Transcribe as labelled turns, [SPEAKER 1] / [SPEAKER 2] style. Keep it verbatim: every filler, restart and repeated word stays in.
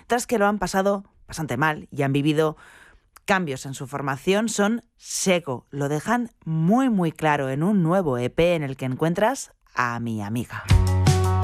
[SPEAKER 1] Tras que lo han pasado bastante mal y han vivido cambios en su formación, son Sego. Lo dejan muy muy claro en un nuevo E P en el que encuentras a mi amiga.